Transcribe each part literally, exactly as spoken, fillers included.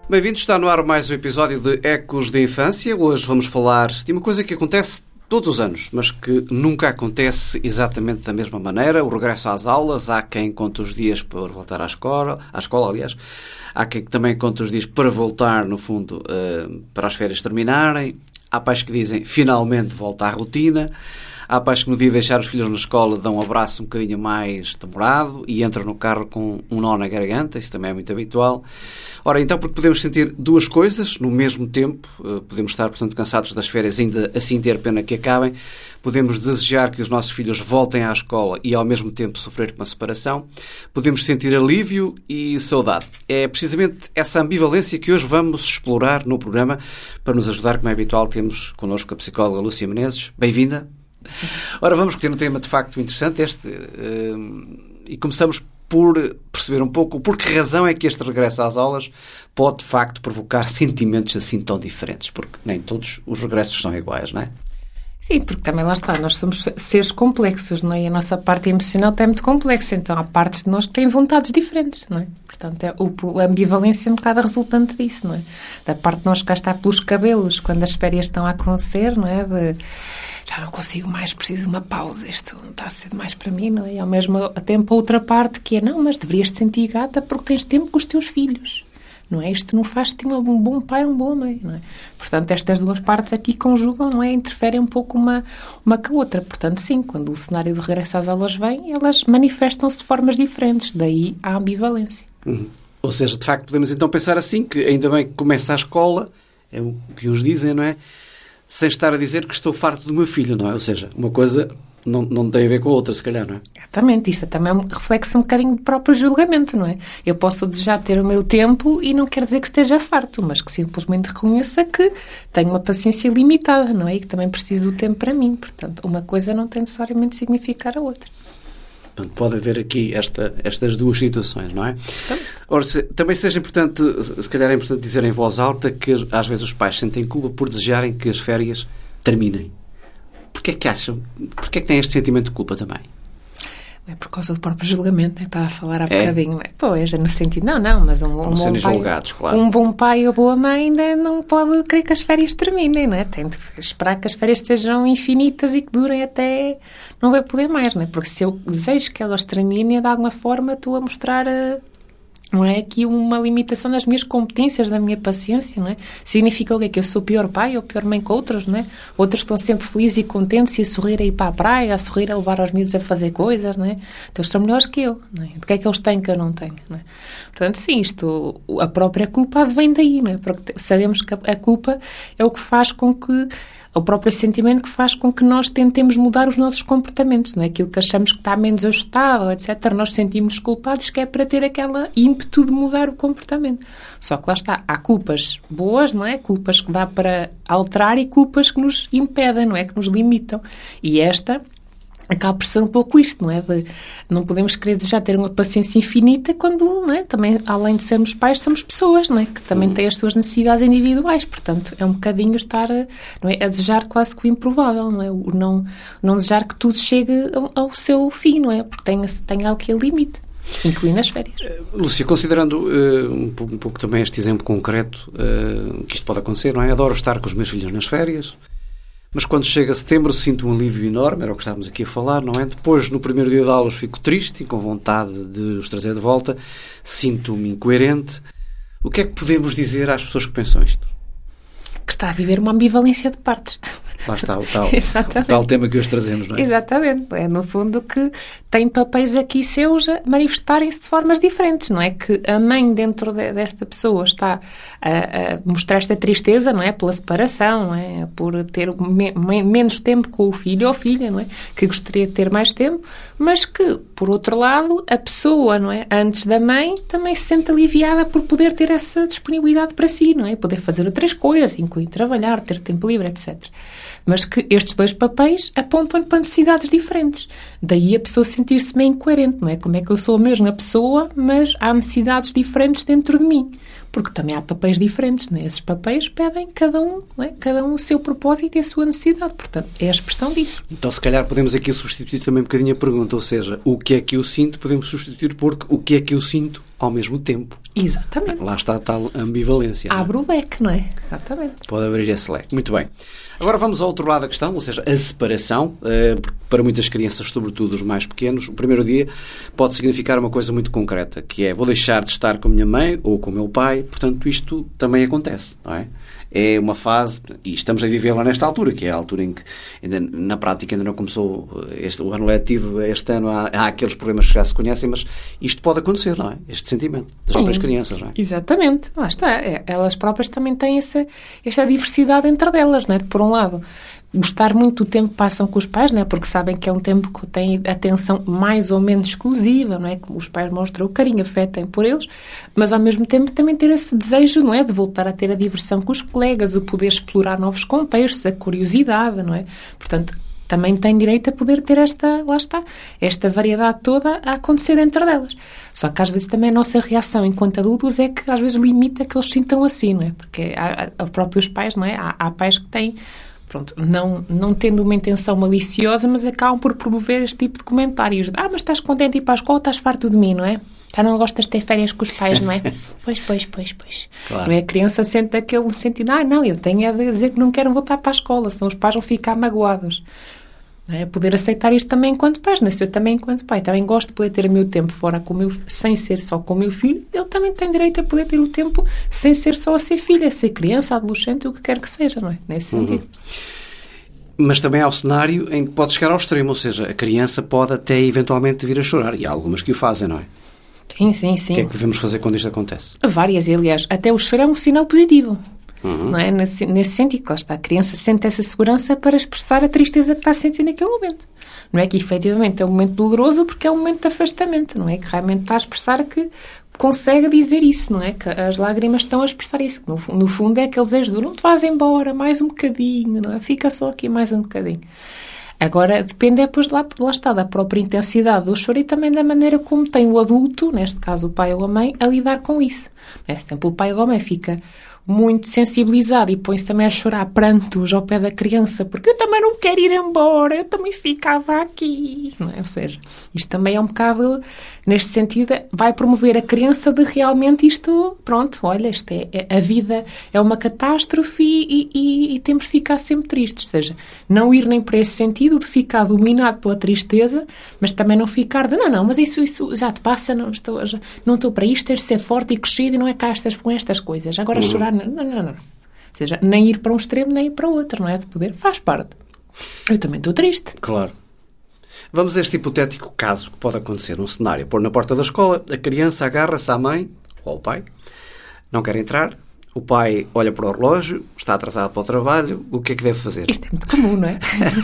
Bem-vindos, está no ar mais um episódio de Ecos da Infância. Hoje vamos falar de uma coisa que acontece todos os anos, mas que nunca acontece exatamente da mesma maneira. O regresso às aulas. Há quem conta os dias para voltar à escola, à escola, aliás. Há quem também conta os dias para voltar, no fundo, para as férias terminarem. Há pais que dizem, finalmente volta à rotina. Há pais que no dia de deixar os filhos na escola dão um abraço um bocadinho mais demorado e entram no carro com um nó na garganta. Isso também é muito habitual. Ora, então, porque podemos sentir duas coisas no mesmo tempo, podemos estar, portanto, cansados das férias, ainda assim ter pena que acabem, podemos desejar que os nossos filhos voltem à escola e, ao mesmo tempo, sofrer com uma separação, podemos sentir alívio e saudade. É precisamente essa ambivalência que hoje vamos explorar no programa. Para nos ajudar, como é habitual, temos connosco a psicóloga Lúcia Menezes. Bem-vinda. Ora, vamos ter um tema de facto interessante este, uh, e começamos por perceber um pouco por que razão é que este regresso às aulas pode de facto provocar sentimentos assim tão diferentes, porque nem todos os regressos são iguais, não é? Sim, porque também lá está, nós somos seres complexos, não é? E a nossa parte emocional é muito complexa, então há partes de nós que têm vontades diferentes, não é? Portanto, é, o, a ambivalência é um bocado a resultante disso, não é? Da parte de nós que cá está pelos cabelos, quando as férias estão a acontecer, não é? De, já não consigo mais, preciso de uma pausa, isto não está a ser demais para mim, não é? E ao mesmo tempo a outra parte que é, não, mas deverias te sentir gata porque tens tempo com os teus filhos. Não é? Isto não faz-te um bom pai, um bom mãe, não é? Portanto, estas duas partes aqui conjugam, não é? Interferem um pouco uma, uma com a outra. Portanto, sim, quando o cenário de regresso às aulas vem, elas manifestam-se de formas diferentes. Daí a ambivalência. Uhum. Ou seja, de facto, podemos então pensar assim, que ainda bem que começa a escola, é o que uns dizem, não é? Sem estar a dizer que estou farto do meu filho, não é? Ou seja, uma coisa não, não tem a ver com a outra, se calhar, não é? Exatamente. Isto também é um reflexo um bocadinho do próprio julgamento, não é? Eu posso desejar ter o meu tempo e não quer dizer que esteja farto, mas que simplesmente reconheça que tenho uma paciência limitada, não é? E que também preciso do tempo para mim. Portanto, uma coisa não tem necessariamente de significar a outra. Portanto, pode haver aqui esta, estas duas situações, não é? Ora, se, também seja importante, se calhar é importante dizer em voz alta que às vezes os pais sentem culpa por desejarem que as férias terminem. Porquê é que acham? Porquê é que têm este sentimento de culpa também? É por causa do próprio julgamento, que estava a falar há bocadinho. É? Pois, é no sentido, não, não, mas um, um, bom pai, julgados, claro. um bom pai ou boa mãe ainda não pode querer que as férias terminem, não é? Tem de esperar que as férias sejam infinitas e que durem até não vai poder mais, não é? Porque se eu desejo que elas terminem, de alguma forma estou a mostrar a... Não é aqui uma limitação das minhas competências, da minha paciência, não é? Significa o quê? Que eu sou pior pai ou pior mãe que outros, não é? Outros que estão sempre felizes e contentes e a sorrir a ir para a praia, a sorrir a levar os miúdos a fazer coisas, não é? Então eles são melhores que eu, não é? De que é que eles têm que eu não tenho, não é? Portanto, sim, isto, a própria culpa vem daí, não é? Porque sabemos que a culpa é o que faz com que o próprio sentimento que faz com que nós tentemos mudar os nossos comportamentos, não é? Aquilo que achamos que está menos ajustado, etcétera. Nós sentimos culpados que é para ter aquela ímpeto de mudar o comportamento. Só que lá está, há culpas boas, não é? Culpas que dá para alterar e culpas que nos impedem, não é? Que nos limitam. E esta acaba por ser um pouco isto, não é? De, não podemos querer desejar ter uma paciência infinita quando, não é? Também, além de sermos pais, somos pessoas, não é? Que também têm as suas necessidades individuais. Portanto, é um bocadinho estar, não é? A desejar quase que o improvável, não é? O não, não desejar que tudo chegue ao, ao seu fim, não é? Porque tem, tem algo que é limite, incluindo as férias. Lúcia, considerando uh, um, pouco, um pouco também este exemplo concreto, uh, que isto pode acontecer, não é? Adoro estar com os meus filhos nas férias, mas quando chega setembro sinto um alívio enorme, era o que estávamos aqui a falar, não é? Depois, no primeiro dia de aulas, fico triste e com vontade de os trazer de volta, sinto-me incoerente. O que é que podemos dizer às pessoas que pensam isto? Que está a viver uma ambivalência de partes. Lá está o tal, o tal tema que hoje trazemos, não é? Exatamente. É, no fundo, que tem papéis aqui seus a manifestarem-se de formas diferentes, não é? Que a mãe dentro de, desta pessoa está a, a mostrar esta tristeza, não é? Pela separação, não é? Por ter me, me, menos tempo com o filho ou filha, não é? Que gostaria de ter mais tempo, mas que, por outro lado, a pessoa, não é? Antes da mãe, também se sente aliviada por poder ter essa disponibilidade para si, não é? Poder fazer outras coisas, incluir trabalhar, ter tempo livre, etcétera. Mas que estes dois papéis apontam para necessidades diferentes. Daí a pessoa sentir-se meio incoerente, não é? Como é que eu sou a mesma pessoa, mas há necessidades diferentes dentro de mim. Porque também há papéis diferentes, não é? Esses papéis pedem cada um, não é? Cada um o seu propósito e a sua necessidade. Portanto, é a expressão disso. Então, se calhar, podemos aqui substituir também um bocadinho a pergunta, ou seja, o que é que eu sinto, podemos substituir por o que é que eu sinto ao mesmo tempo. Exatamente. Lá está a tal ambivalência. Abre o leque, não é? Exatamente. Pode abrir esse leque. Muito bem. Agora vamos ao outro lado da questão, ou seja, a separação. Uh, para muitas crianças, sobretudo os mais pequenos, o primeiro dia pode significar uma coisa muito concreta, que é, vou deixar de estar com a minha mãe ou com o meu pai, portanto, isto também acontece, não é? É uma fase, e estamos a vivê-la nesta altura, que é a altura em que, ainda, na prática, ainda não começou este, o ano letivo, este ano há, há aqueles problemas que já se conhecem, mas isto pode acontecer, não é? Este sentimento das próprias crianças, não é? Exatamente. Lá está. É, elas próprias também têm essa, esta diversidade entre elas, não é? Por um lado, gostar muito do tempo que passam com os pais, não é? Porque sabem que é um tempo que tem atenção mais ou menos exclusiva, não é? Que os pais mostram o carinho, afeto têm por eles, mas ao mesmo tempo também ter esse desejo, não é? De voltar a ter a diversão com os colegas, o poder explorar novos contextos, a curiosidade, não é? Portanto, também têm direito a poder ter esta, lá está, esta variedade toda a acontecer dentro delas. Só que às vezes também a nossa reação enquanto adultos é que às vezes limita que eles sintam assim, não é? Porque há, há, há próprios pais, não é? Há, há pais que têm, pronto, não, não tendo uma intenção maliciosa, mas acabam por promover este tipo de comentários. Ah, mas estás contente de ir para a escola, estás farto de mim, não é? Já não gostas de ter férias com os pais, não é? Pois, pois, pois, pois. Claro. Não é? A criança sente aquele sentido, ah, não, eu tenho a dizer que não quero voltar para a escola, senão os pais vão ficar magoados. Não é? Poder aceitar isto também enquanto pais, não é? Se eu também enquanto pai também gosto de poder ter o meu tempo fora com o meu, sem ser só com o meu filho, ele também tem direito a poder ter o tempo sem ser só a ser filho, a ser criança, adolescente, o que quer que seja, não é? Nesse sentido. Uhum. Mas também há o cenário em que pode chegar ao extremo, ou seja, a criança pode até eventualmente vir a chorar, e há algumas que o fazem, não é? Sim, sim, sim. O que é que devemos fazer quando isto acontece? Várias, e aliás, até o choro é um sinal positivo. Uhum. Não é? Nesse, nesse sentido, lá está, a criança sente essa segurança para expressar a tristeza que está a sentir naquele momento. Não é que efetivamente é um momento doloroso porque é um momento de afastamento, não é? Que realmente está a expressar que consegue dizer isso, não é? Que as lágrimas estão a expressar isso. Que no, no fundo é aquele desejo de não te vás embora, mais um bocadinho, não é? Fica só aqui mais um bocadinho. Agora, depende depois de lá, lá está, da própria intensidade do choro e também da maneira como tem o adulto, neste caso o pai ou a mãe, a lidar com isso. Por exemplo, o pai ou a mãe fica muito sensibilizado e põe-se também a chorar prantos ao pé da criança, porque eu também não quero ir embora, eu também ficava aqui. Não é? Ou seja, isto também é um bocado, neste sentido, vai promover a criança de realmente isto, pronto, olha, isto é, é a vida é uma catástrofe e, e, e temos de ficar sempre tristes. Ou seja, não ir nem para esse sentido de ficar dominado pela tristeza, mas também não ficar de, não, não, mas isso, isso já te passa, não estou, já, não estou para isto, tens de ser forte e crescido e não é cá estas, com estas coisas. Agora uhum. chorar, não, não, não. Ou seja, nem ir para um extremo, nem ir para o outro, não é? De poder, faz parte. Eu também estou triste. Claro. Vamos a este hipotético caso que pode acontecer, um cenário. Pôr na porta da escola, a criança agarra-se à mãe ou ao pai, não quer entrar, o pai olha para o relógio, está atrasado para o trabalho, o que é que deve fazer? Isto é muito comum, não é?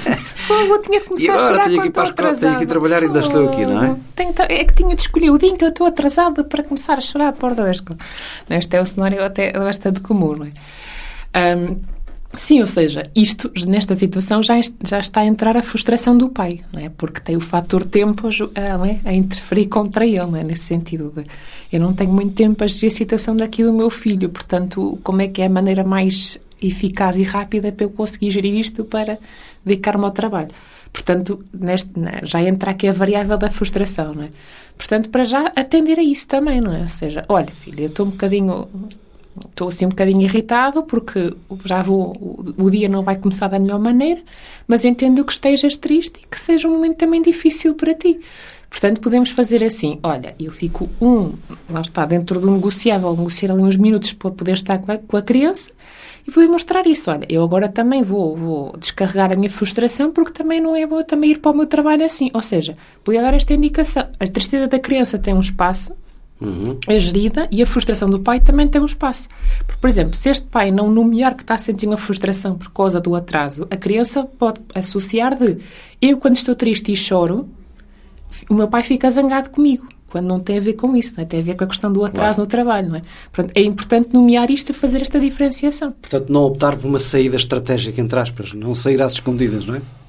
Eu tinha que começar e agora, a chorar tenho quando aqui para estou atrasada. Tenho que ir trabalhar e ainda estou aqui, não é? Tenho, é que tinha de escolher o dia em que eu estou atrasada para começar a chorar à porta da escola. Este é um cenário até bastante comum, não é? Um, sim, ou seja, isto, nesta situação, já, já está a entrar a frustração do pai, não é? Porque tem o fator tempo a, não é? a interferir contra ele, não é? Nesse sentido de eu não tenho muito tempo a gerir a situação daqui do meu filho, portanto, como é que é a maneira mais eficaz e rápida para eu conseguir gerir isto para dedicar-me ao trabalho? Portanto, neste, já entra aqui a variável da frustração, não é? Portanto, para já atender a isso também, não é? Ou seja, olha, filho, eu estou um bocadinho... Estou assim um bocadinho irritado porque já vou, o, o dia não vai começar da melhor maneira, mas entendo que estejas triste e que seja um momento também difícil para ti. Portanto, podemos fazer assim, olha, eu fico um, lá está, dentro do negociável, negociar ali uns minutos para poder estar com a, com a criança e poder mostrar isso. Olha, eu agora também vou, vou descarregar a minha frustração porque também não é bom também ir para o meu trabalho assim. Ou seja, podia dar esta indicação. A tristeza da criança tem um espaço, uhum. é gerida, e a frustração do pai também tem um espaço. Porque, por exemplo, se este pai não nomear que está a sentir uma frustração por causa do atraso, a criança pode associar de eu, quando estou triste e choro, o meu pai fica zangado comigo, quando não tem a ver com isso, não é? Tem a ver com a questão do atraso claro. No trabalho, não é? Portanto, é importante nomear isto e fazer esta diferenciação. Portanto, não optar por uma saída estratégica, entre aspas, não sair às escondidas, não é?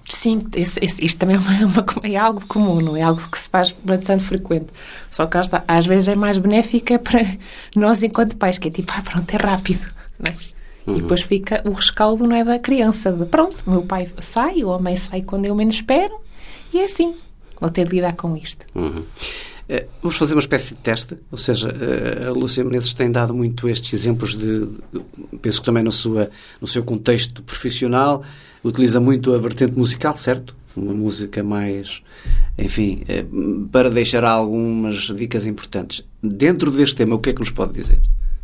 Sim, esse, esse, isto também é, uma, uma, é algo comum, não é algo que se faz bastante frequente. Só que está, às vezes é mais benéfica para nós enquanto pais, que é tipo, ah, pronto, é rápido, não é? Uhum. E depois fica o rescaldo, não é, da criança, de pronto, o meu pai sai, ou a mãe sai quando eu menos espero, e é assim, vou ter de lidar com isto. Uhum. Vamos fazer uma espécie de teste, ou seja, a Lúcia Menezes tem dado muito estes exemplos de, de penso que também no, sua, no seu contexto profissional, utiliza muito a vertente musical, certo? Uma música mais, enfim, para deixar algumas dicas importantes. Dentro deste tema, o que é que nos pode dizer?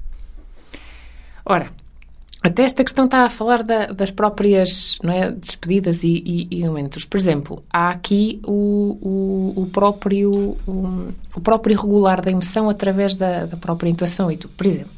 Ora, até esta questão está a falar da, das próprias, não é, despedidas e, e, e momentos. Por exemplo, há aqui o, o, o, próprio, o, o próprio regular da emoção através da, da própria intuação. E tu, por exemplo,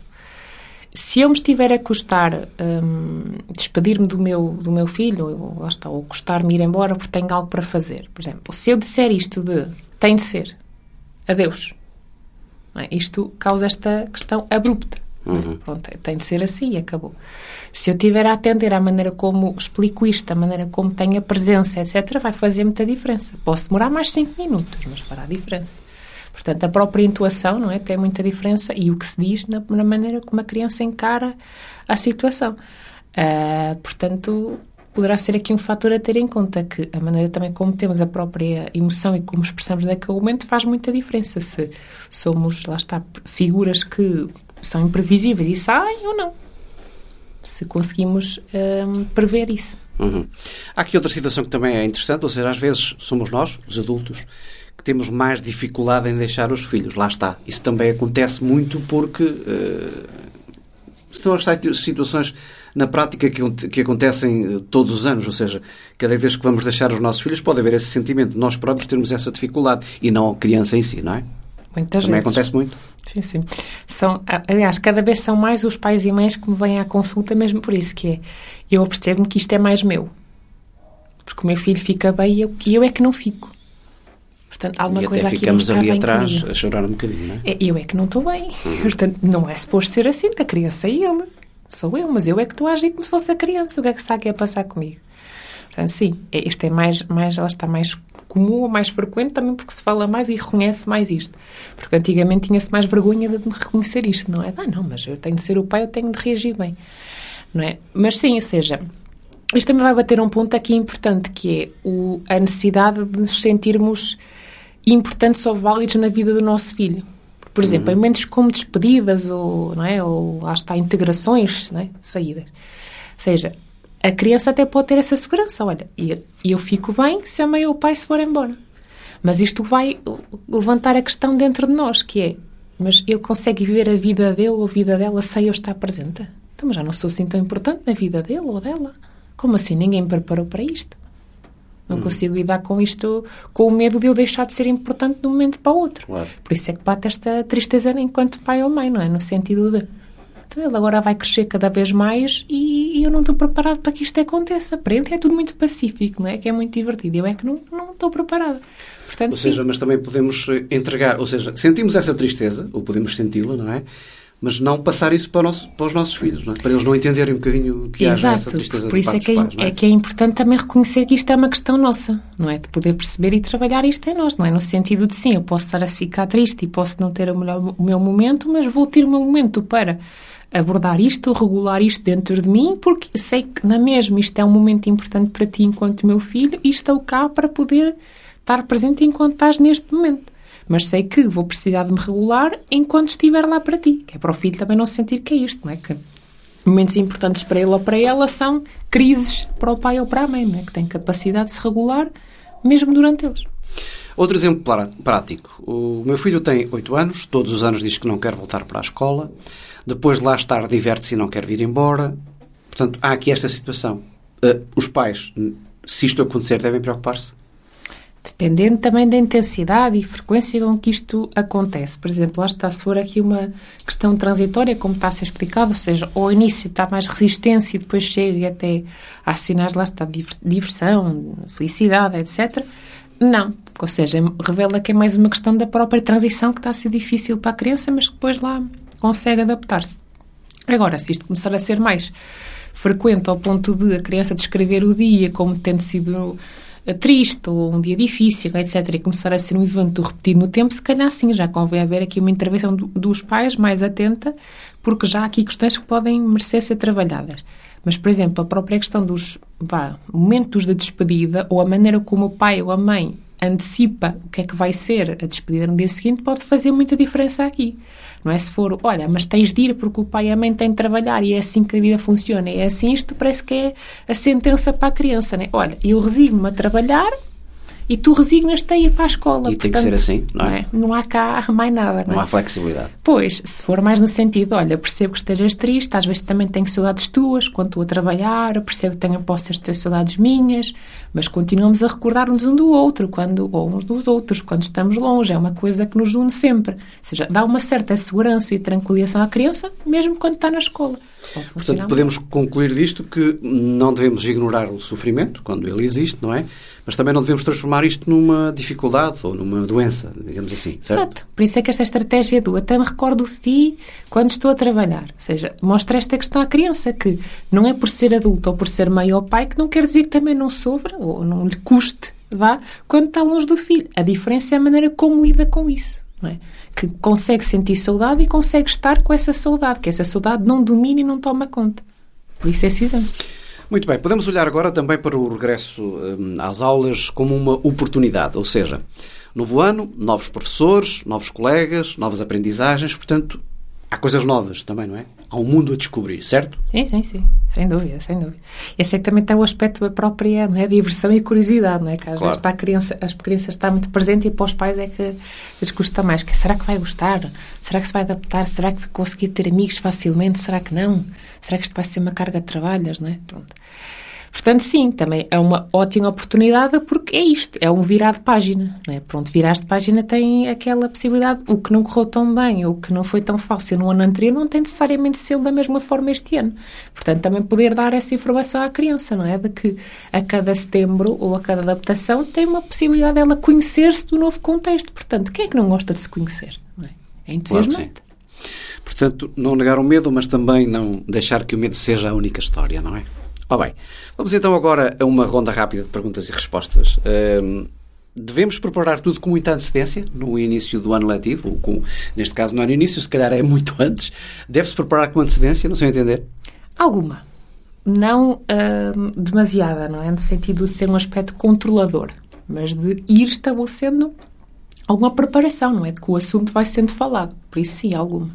se eu me estiver a custar hum, despedir-me do meu, do meu filho, ou, lá está, ou custar-me ir embora porque tenho algo para fazer, por exemplo, se eu disser isto de tem de ser, adeus, não é? Isto causa esta questão abrupta. Uhum. Pronto, tem de ser assim e acabou. Se eu estiver a atender à maneira como explico isto, à maneira como tenho a presença, etcétera, vai fazer muita diferença. Posso demorar mais cinco minutos, mas fará diferença. Portanto, a própria intuação, não é, tem muita diferença, e o que se diz na, na maneira como a criança encara a situação. Uh, portanto, poderá ser aqui um fator a ter em conta, que a maneira também como temos a própria emoção e como expressamos naquele momento faz muita diferença. Se somos, lá está, figuras que são imprevisíveis e saem ou não. Se conseguimos hum, prever isso. Uhum. Há aqui outra situação que também é interessante, ou seja, às vezes somos nós, os adultos, que temos mais dificuldade em deixar os filhos. Lá está. Isso também acontece muito porque uh, são as situações na prática que, que acontecem todos os anos, ou seja, cada vez que vamos deixar os nossos filhos pode haver esse sentimento de nós próprios termos essa dificuldade e não a criança em si, não é? Muitas também vezes. Acontece muito. Sim, sim. São, aliás, cada vez são mais os pais e mães que me vêm à consulta mesmo por isso, que é, eu percebo-me que isto é mais meu. Porque o meu filho fica bem e eu, e eu é que não fico. Portanto, alguma e coisa até aqui não está ficamos ali bem atrás comigo. A chorar um bocadinho, não é? é? Eu é que não estou bem. Uhum. Portanto, não é suposto ser assim, que a criança é ele. Sou eu, mas eu é que estou a agir como se fosse a criança. O que é que está aqui a passar comigo? Portanto, sim, isto é mais, mais, ela está mais comum ou mais frequente também porque se fala mais e reconhece mais isto. Porque antigamente tinha-se mais vergonha de me reconhecer isto, não é? Ah, não, mas eu tenho de ser o pai, eu tenho de reagir bem. Não é? Mas sim, ou seja, isto também vai bater um ponto aqui importante, que é o, a necessidade de nos sentirmos importantes ou válidos na vida do nosso filho. Por exemplo, uhum. em momentos como despedidas ou, não é? Ou lá está, integrações, não é? Saídas. Ou seja, a criança até pode ter essa segurança. Olha, e eu fico bem se a mãe ou o pai se for embora. Mas isto vai levantar a questão dentro de nós, que é, mas ele consegue viver a vida dele ou a vida dela sem eu estar presente? Então, mas já não sou assim tão importante na vida dele ou dela. Como assim? Ninguém me preparou para isto. Não hum. consigo lidar com isto, com o medo de eu deixar de ser importante de um momento para o outro. Claro. Por isso é que bate esta tristeza enquanto pai ou mãe, não é? No sentido de, então ele agora vai crescer cada vez mais e, e eu não estou preparado para que isto aconteça. Para ele é tudo muito pacífico, não é? Que é muito divertido. Eu é que não, não estou preparada. Portanto, ou seja, sim. mas também podemos entregar, ou seja, sentimos essa tristeza, ou podemos senti-la, não é? Mas não passar isso para, o nosso, para os nossos filhos, não é? Para eles não entenderem um bocadinho que haja essa tristeza por isso de é que, é, pais, não é? é que é importante também reconhecer que isto é uma questão nossa, não é? De poder perceber e trabalhar isto em nós, não é? No sentido de, sim, eu posso estar a ficar triste e posso não ter o, melhor, o meu momento, mas vou ter o meu momento para abordar isto, regular isto dentro de mim, porque sei que, na mesma, isto é um momento importante para ti enquanto meu filho e estou cá para poder estar presente enquanto estás neste momento. Mas sei que vou precisar de me regular enquanto estiver lá para ti. Que é para o filho também não se sentir que é isto, não é? Que momentos importantes para ele ou para ela são crises para o pai ou para a mãe, não é? Que tem capacidade de se regular mesmo durante eles. Outro exemplo prático. O meu filho tem oito anos, todos os anos diz que não quer voltar para a escola, depois de lá estar diverte-se e não quer vir embora. Portanto, há aqui esta situação. Uh, os pais, se isto acontecer, devem preocupar-se? Dependendo também da intensidade e frequência com que isto acontece. Por exemplo, lá está, se for aqui uma questão transitória, como está a ser explicado, ou seja, ao início está mais resistência e depois chega até a sinais, lá está, diversão, felicidade, etcétera. Não. Ou seja, revela que é mais uma questão da própria transição que está a ser difícil para a criança, mas que depois lá consegue adaptar-se. Agora, se isto começar a ser mais frequente ao ponto de a criança descrever o dia como tendo sido triste ou um dia difícil, etcétera, e começar a ser um evento repetido no tempo, se calhar sim, já convém haver aqui uma intervenção do, dos pais mais atenta, porque já há aqui questões que podem merecer ser trabalhadas. Mas, por exemplo, a própria questão dos vá, momentos de despedida ou a maneira como o pai ou a mãe antecipa o que é que vai ser a despedida no dia seguinte pode fazer muita diferença aqui. Não é se for, olha, mas tens de ir porque o pai e a mãe têm de trabalhar e é assim que a vida funciona. É assim, isto parece que é a sentença para a criança, não é? Olha, eu resigno-me a trabalhar e tu resignas-te a ir para a escola. E tem que ser assim, não é? Não, é? Não há cá mais nada, não, não é? há flexibilidade. Pois, se for mais no sentido, olha, percebo que estejas triste, às vezes também tenho saudades tuas quando estou a trabalhar, percebo que tenho, posso ter saudades minhas, mas continuamos a recordar-nos um do outro, quando, ou uns dos outros, quando estamos longe. É uma coisa que nos une sempre. Ou seja, dá uma certa segurança e tranquilização à criança, mesmo quando está na escola. Portanto, podemos concluir disto que não devemos ignorar o sofrimento, quando ele existe, não é? Mas também não devemos transformar isto numa dificuldade ou numa doença, digamos assim, certo? Exato. Por isso é que esta estratégia do até me recordo de ti quando estou a trabalhar. Ou seja, mostra esta questão à criança, que não é por ser adulto ou por ser mãe ou pai que não quer dizer que também não sofra ou não lhe custe, vá, quando está longe do filho. A diferença é a maneira como lida com isso, não é? Que consegue sentir saudade e consegue estar com essa saudade, que essa saudade não domina e não toma conta. Por isso é esse exame. Muito bem, podemos olhar agora também para o regresso hum, às aulas como uma oportunidade, ou seja, novo ano, novos professores, novos colegas, novas aprendizagens, portanto, há coisas novas também, não é? Há um mundo a descobrir, certo? Sim, sim, sim, sem dúvida, sem dúvida. Esse é que também tem o aspecto da própria, não é? Diversão e curiosidade, não é? Que às claro. vezes para a criança, as crianças está muito presente e para os pais é que lhes custa mais. Que, será que vai gostar? Será que se vai adaptar? Será que vai conseguir ter amigos facilmente? Será que não? Será que isto vai ser uma carga de trabalhos, não é? Pronto. Portanto, sim, também é uma ótima oportunidade porque é isto, é um virar de página, não é? Pronto, virares de página tem aquela possibilidade, o que não correu tão bem, ou o que não foi tão fácil no ano anterior, não tem necessariamente de ser da mesma forma este ano. Portanto, também poder dar essa informação à criança, não é? De que a cada setembro ou a cada adaptação tem uma possibilidade dela conhecer-se do novo contexto. Portanto, quem é que não gosta de se conhecer? Não é? É entusiasmante. Claro, portanto, não negar o medo, mas também não deixar que o medo seja a única história, não é? Ah, bem, vamos então agora a uma ronda rápida de perguntas e respostas. Um, devemos preparar tudo com muita antecedência no início do ano letivo, ou com, neste caso não é no início, se calhar é muito antes. Deve-se preparar com antecedência, não sei entender? Alguma. Não uh, demasiada, não é? No sentido de ser um aspecto controlador, mas de ir estabelecendo alguma preparação, não é? De que o assunto vai sendo falado. Por isso, sim, alguma.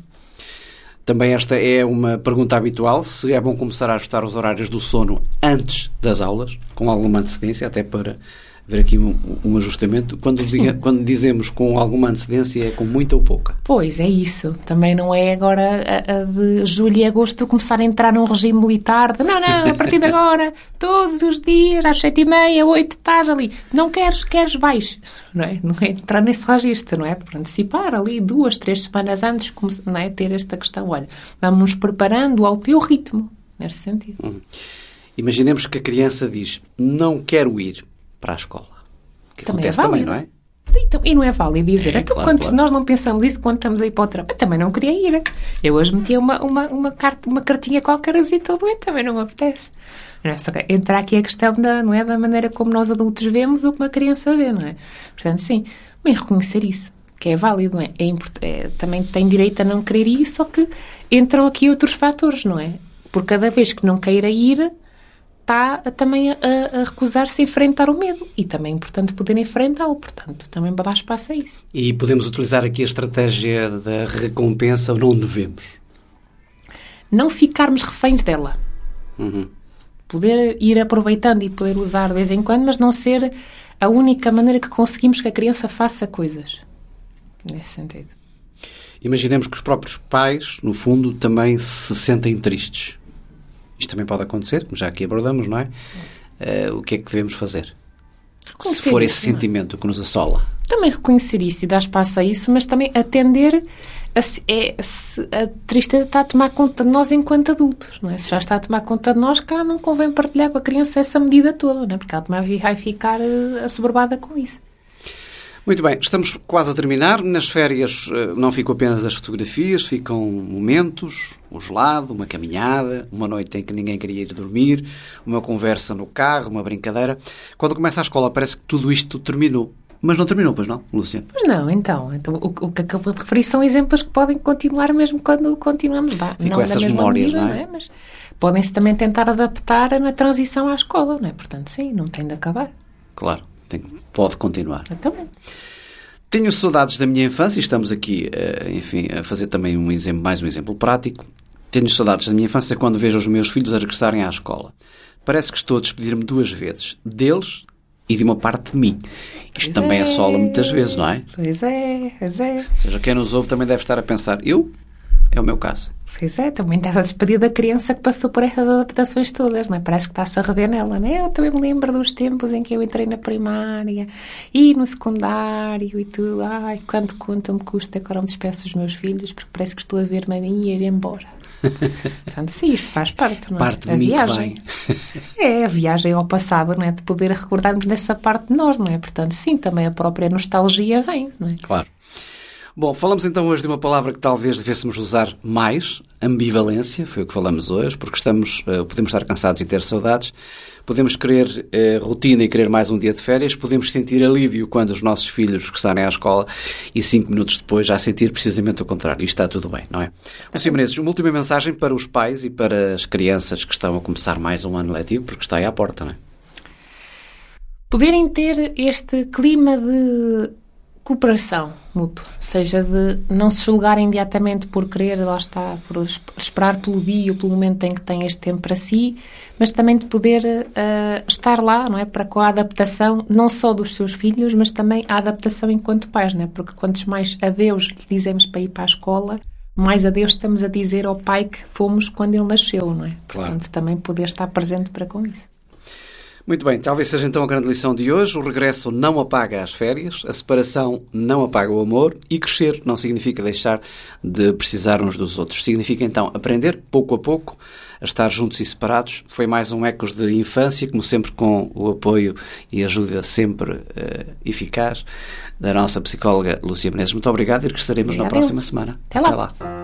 Também esta é uma pergunta habitual, se é bom começar a ajustar os horários do sono antes das aulas, com alguma antecedência, até para ver aqui um, um ajustamento. Quando, diga, quando dizemos com alguma antecedência, é com muita ou pouca? Pois, é isso. Também não é agora a, a de julho e agosto começar a entrar num regime militar de não, não, a partir de agora, todos os dias, às sete e meia, oito, estás ali. Não queres, queres, vais. Não é? Não é entrar nesse registro, não é? Para antecipar ali duas, três semanas antes, não é? Ter esta questão, olha, vamos-nos preparando ao teu ritmo, nesse sentido. Hum. Imaginemos que a criança diz, não quero ir para a escola. Que também acontece é também, não é? Então, e não é válido dizer, É, então, claro, quando claro. nós não pensamos isso quando estamos aí para o trabalho, eu também não queria ir. Eu hoje metia uma, uma, uma, carta, uma cartinha qualquer assim, estou doente, também não me apetece. Não é? Só que entra aqui a questão da, não é, da maneira como nós adultos vemos ou como a criança vê, não é? Portanto, sim, bem reconhecer isso, que é válido, não é? É import- é, também tem direito a não querer ir, só que entram aqui outros fatores, não é? Por cada vez que não queira ir, está também a, a recusar-se a enfrentar o medo. E também é importante poder enfrentá-lo, portanto, também dar espaço a isso. E podemos utilizar aqui a estratégia da recompensa ou não devemos? Não ficarmos reféns dela. Uhum. Poder ir aproveitando e poder usar de vez em quando, mas não ser a única maneira que conseguimos que a criança faça coisas. Nesse sentido. Imaginemos que os próprios pais, no fundo, também se sentem tristes. Isto também pode acontecer, como já aqui abordamos, não é? Uh, o que é que devemos fazer? Se for esse isso, sentimento que nos assola. Também reconhecer isso e dar espaço a isso, mas também atender a, se, é, se a tristeza está a tomar conta de nós enquanto adultos, não é? Se já está a tomar conta de nós, cá não convém partilhar com a criança essa medida toda, não é? Porque ela também vai ficar uh, assoberbada com isso. Muito bem, estamos quase a terminar. Nas férias não ficam apenas as fotografias, ficam momentos, um gelado, uma caminhada, uma noite em que ninguém queria ir dormir, uma conversa no carro, uma brincadeira. Quando começa a escola parece que tudo isto terminou. Mas não terminou, pois não, Lúcia? Mas não, então. então o, o que acabo de referir são exemplos que podem continuar mesmo quando continuamos lá. Ficam essas memórias, medida, não é? Não é? Mas podem-se também tentar adaptar na transição à escola, não é? Portanto, sim, não tem de acabar. Claro, tem, pode continuar. Então, tenho saudades da minha infância e estamos aqui, enfim, a fazer também um exemplo, mais um exemplo prático. Tenho saudades da minha infância quando vejo os meus filhos a regressarem à escola. Parece que estou a despedir-me duas vezes, deles e de uma parte de mim. Isto pois também é. assola muitas vezes, não é? Pois é, pois é. Ou seja, quem nos ouve também deve estar a pensar, eu? É o meu caso. Pois é, também estás a despedir da criança que passou por estas adaptações todas, não é? Parece que está-se a rever nela, não é? Eu também me lembro dos tempos em que eu entrei na primária e no secundário e tudo. Ai, quanto quanto me custa agora me despeço dos meus filhos, porque parece que estou a ver-me a mim ir embora. Portanto, sim, isto faz parte, não é? Parte de a mim viagem. que vem. É, a viagem ao passado, não é? De poder recordarmos dessa parte de nós, não é? Portanto, sim, também a própria nostalgia vem, não é? Claro. Bom, falamos então hoje de uma palavra que talvez devêssemos usar mais, ambivalência, foi o que falamos hoje, porque estamos, uh, podemos estar cansados e ter saudades, podemos querer uh, rotina e querer mais um dia de férias, podemos sentir alívio quando os nossos filhos regressarem à escola e cinco minutos depois já sentir precisamente o contrário. Isto está tudo bem, não é? Lúcia Menezes, uma última mensagem para os pais e para as crianças que estão a começar mais um ano letivo, porque está aí à porta, não é? Poderem ter este clima de cooperação mútua, ou seja, de não se julgarem imediatamente por querer, lá está, por esperar pelo dia ou pelo momento em que têm este tempo para si, mas também de poder uh, estar lá, não é, para com a adaptação, não só dos seus filhos, mas também a adaptação enquanto pais, não é, porque quantos mais adeus lhe dizemos para ir para a escola, mais adeus estamos a dizer ao pai que fomos quando ele nasceu, não é? Claro. Portanto, também poder estar presente para com isso. Muito bem, talvez seja então a grande lição de hoje. O regresso não apaga as férias, a separação não apaga o amor e crescer não significa deixar de precisar uns dos outros. Significa então aprender pouco a pouco a estar juntos e separados. Foi mais um Ecos de Infância, como sempre com o apoio e ajuda sempre uh, eficaz da nossa psicóloga Lúcia Menezes. Muito obrigado e regressaremos na próxima semana. Até lá. Até lá.